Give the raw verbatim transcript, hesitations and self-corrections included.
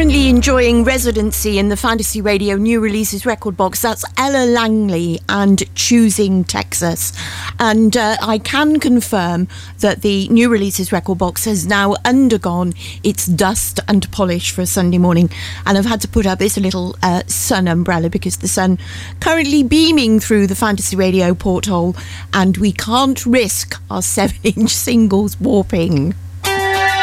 currently enjoying residency in the Fantasy Radio New Releases record box. That's Ella Langley and Choosing Texas. And uh, I can confirm that the New Releases record box has now undergone its dust and polish for a Sunday morning. And I've had to put up this little uh, sun umbrella because the sun currently beaming through the Fantasy Radio porthole, and we can't risk our seven-inch singles warping.